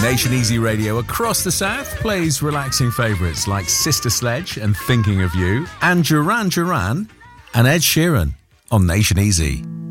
Nation Easy Radio across the south plays relaxing favourites like Sister Sledge and Thinking of You, and Duran Duran and Ed Sheeran on Nation Easy.